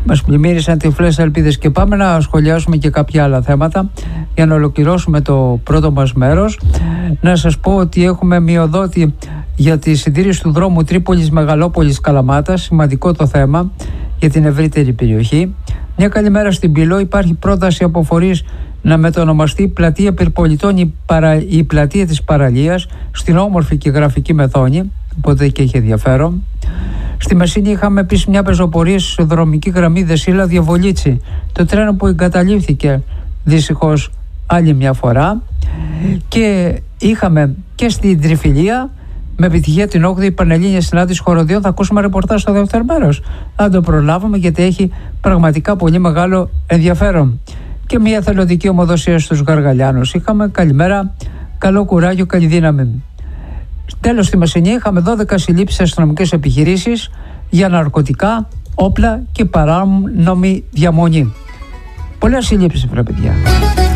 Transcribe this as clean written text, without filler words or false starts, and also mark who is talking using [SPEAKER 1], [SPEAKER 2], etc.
[SPEAKER 1] Μας πλημμύρισαν τυφλές ελπίδες και πάμε να σχολιάσουμε και κάποια άλλα θέματα για να ολοκληρώσουμε το πρώτο μας μέρος. Να σας πω ότι έχουμε μειοδότη για τη συντήρηση του δρόμου Τρίπολης Μεγαλόπολης Καλαμάτας, σημαντικό το θέμα για την ευρύτερη περιοχή. Μια καλημέρα στην Πυλό. Υπάρχει πρόταση από φορείς να μετονομαστεί πλατεία Πυρπολιτών η πλατεία της Παραλίας, στην όμορφη και γραφική Μεθόνη, οπότε και έχει ενδιαφέρον. Στη Μεσίνη είχαμε επίσης μια πεζοπορία στη δρομική γραμμή Δεσίλα Διαβολίτσι, το τρένο που εγκαταλείφθηκε δυστυχώς άλλη μια φορά, και είχαμε και στην Τριφυλία με επιτυχία την 8η Πανελλήνια Συνάντηση Χοροδιών. Θα ακούσουμε ρεπορτάζ στο δεύτερο μέρος. Αν το προλάβουμε, γιατί έχει πραγματικά πολύ μεγάλο ενδιαφέρον. Και μια εθελοντική ομοδοσία στους Γαργαλιάνους είχαμε. Καλημέρα, καλό κουράγιο, καλή δύναμη. Τέλος, στη Μεσσηνία είχαμε 12 συλλήψεις αστυνομικές επιχειρήσεις για ναρκωτικά, όπλα και παράνομη διαμονή. Πολλές συλλήψεις, βρε παιδιά.